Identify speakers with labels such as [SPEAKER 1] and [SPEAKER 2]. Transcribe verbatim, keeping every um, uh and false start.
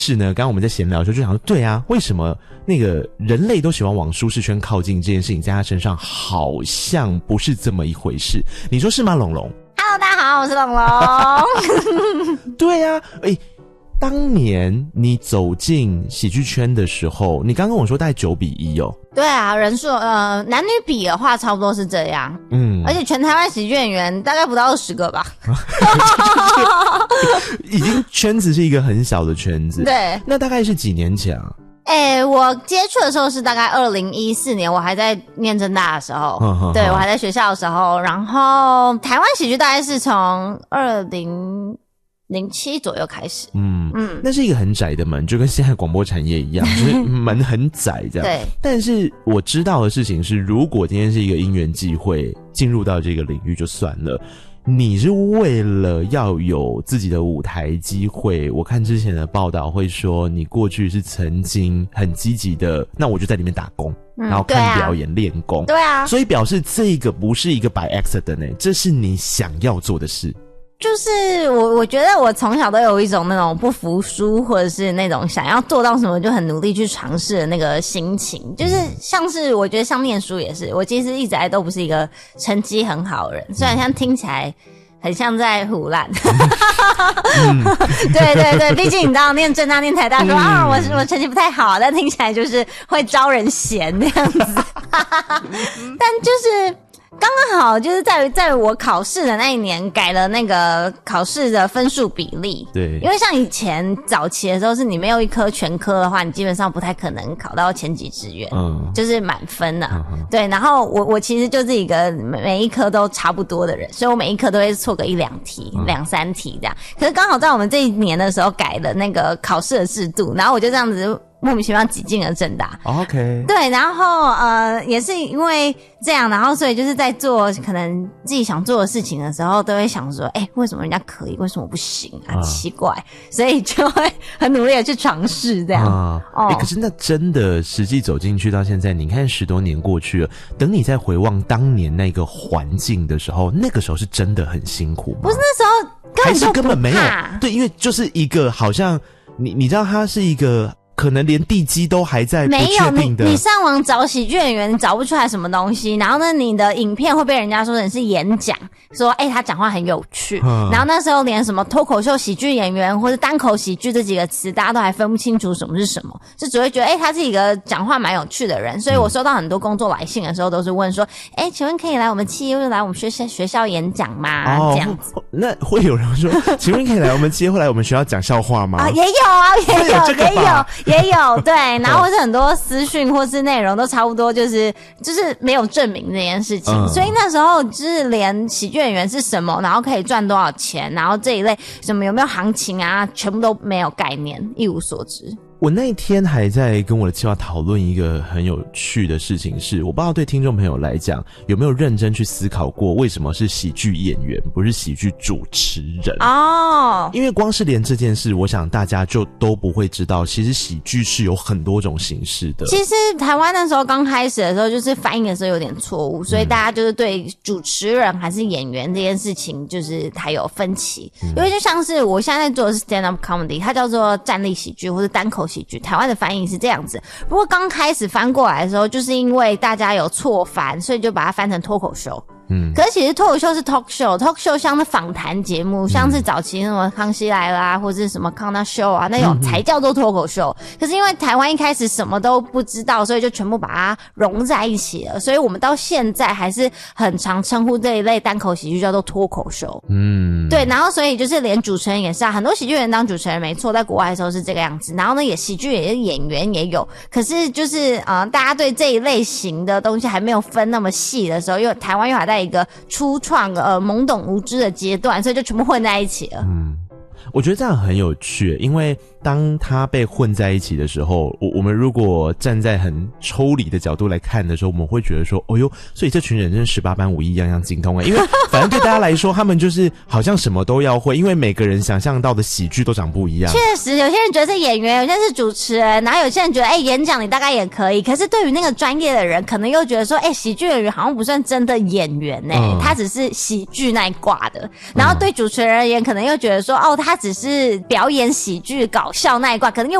[SPEAKER 1] 是呢，刚刚我们在闲聊的时候就想说，对啊，为什么那个人类都喜欢往舒适圈靠近这件事情，在他身上好像不是这么一回事？你说是吗，龙龙
[SPEAKER 2] ？Hello， 大家好，我是龙龙。
[SPEAKER 1] 对啊，哎、欸，当年你走进喜剧圈的时候，你刚跟我说大概九比一哦。
[SPEAKER 2] 对啊，人数呃男女比的话差不多是这样，嗯，而且全台湾喜剧演员大概不到二十个吧，
[SPEAKER 1] 已经圈子是一个很小的圈子。
[SPEAKER 2] 对，
[SPEAKER 1] 那大概是几年前啊？
[SPEAKER 2] 诶、欸，我接触的时候是大概二零一四年，我还在念政大的时候，呵呵呵对我还在学校的时候，然后台湾喜剧大概是从二零零七左右开始，
[SPEAKER 1] 嗯嗯，那是一个很窄的门，就跟现在广播产业一样，就是门很窄这样。
[SPEAKER 2] 对。
[SPEAKER 1] 但是我知道的事情是，如果今天是一个因缘际会进入到这个领域就算了，你是为了要有自己的舞台机会。我看之前的报道会说，你过去是曾经很积极的，那我就在里面打工，嗯、然后看表演、练功。
[SPEAKER 2] 对啊。
[SPEAKER 1] 所以表示这个不是一个 by accident 呢、欸，这是你想要做的事。
[SPEAKER 2] 就是我，我觉得我从小都有一种那种不服输，或者是那种想要做到什么就很努力去尝试的那个心情。就是像是我觉得像念书也是，我其实一直来都不是一个成绩很好的人，虽然像听起来很像在唬烂。嗯、对对对，毕竟你知道念政大念台大说、嗯、啊，我我成绩不太好，但听起来就是会招人嫌那样子。但就是刚刚好就是在在我考试的那一年改了那个考试的分数比例。
[SPEAKER 1] 对，
[SPEAKER 2] 因为像以前早期的时候是你没有一科全科的话，你基本上不太可能考到前几志愿，嗯，就是满分啊、嗯、对，然后我我其实就是一个每一科都差不多的人，所以我每一科都会错个一两题、嗯、两三题这样。可是刚好在我们这一年的时候改了那个考试的制度，然后我就这样子莫名其妙挤进了政大。
[SPEAKER 1] OK。
[SPEAKER 2] 对，然后呃也是因为这样，然后所以就是在做可能自己想做的事情的时候，都会想说，哎、欸，为什么人家可以，为什么我不行啊？啊奇怪，所以就会很努力的去尝试这样。啊，
[SPEAKER 1] 哦、欸，可是那真的实际走进去到现在，你看十多年过去了，等你再回望当年那个环境的时候，那个时候是真的很辛苦吗？
[SPEAKER 2] 不是那时候根本
[SPEAKER 1] 还是根本没有？对，因为就是一个好像你你知道它是一个。可能连地基都还在不确定的。
[SPEAKER 2] 没有，你你上网找喜剧演员，你找不出来什么东西。然后呢，你的影片会被人家说成是演讲，说哎、欸、他讲话很有趣、嗯。然后那时候连什么脱口秀喜剧演员或者单口喜剧这几个词，大家都还分不清楚什么是什么，就只会觉得哎、欸、他是一个讲话蛮有趣的人。所以我收到很多工作来信的时候，都是问说，哎、欸，请问可以来我们企业或者来我们学校学校演讲吗？哦，这样子。
[SPEAKER 1] 那会有人说，请问可以来我们企业或来我们学校讲笑话吗？
[SPEAKER 2] 啊，也有啊，也有，也有。也有，对，然后或是很多私讯或是内容都差不多，就是就是没有证明这件事情、嗯，所以那时候就是连喜剧演员是什么，然后可以赚多少钱，然后这一类什么有没有行情啊，全部都没有概念，一无所知。
[SPEAKER 1] 我那一天还在跟我的企划讨论一个很有趣的事情是，我不知道对听众朋友来讲有没有认真去思考过，为什么是喜剧演员不是喜剧主持人哦？因为光是连这件事，我想大家就都不会知道，其实喜剧是有很多种形式的。
[SPEAKER 2] 其实台湾那时候刚开始的时候，就是翻译的时候有点错误，所以大家就是对主持人还是演员这件事情就是还有分歧、嗯、因为就像是我现在在做的是 stand up comedy， 它叫做站立喜剧或者单口喜剧，台湾的翻译是这样子。不过刚开始翻过来的时候，就是因为大家有错翻，所以就把它翻成脱口秀。嗯，可是其实脱口秀是 talk show，talk show 像是访谈节目，像是早期什么康熙来了啊，或者是什么康纳秀啊那种才叫做脱口秀。可是因为台湾一开始什么都不知道，所以就全部把它融在一起了，所以我们到现在还是很常称呼这一类单口喜剧叫做脱口秀。嗯，对，然后所以就是连主持人也是啊，很多喜剧人当主持人没错，在国外的时候是这个样子，然后呢也喜剧也是演员也有，可是就是呃大家对这一类型的东西还没有分那么细的时候，因为台湾又还在一个初创呃懵懂无知的阶段，所以就全部混在一起了。嗯，
[SPEAKER 1] 我觉得这样很有趣，因为当它被混在一起的时候，我我们如果站在很抽离的角度来看的时候，我们会觉得说，哦哟，所以这群人真是十八般武艺样样精通诶，因为反正对大家来说，他们就是好像什么都要会，因为每个人想象到的喜剧都长不一样。
[SPEAKER 2] 确实，有些人觉得是演员，有些人是主持人，然后有些人觉得，哎、欸，演讲你大概也可以。可是对于那个专业的人，可能又觉得说，哎、欸，喜剧演员好像不算真的演员诶、欸嗯，他只是喜剧那一挂的。然后对主持人而言，可能又觉得说，哦，他只是表演喜剧搞好笑那一挂，可能因为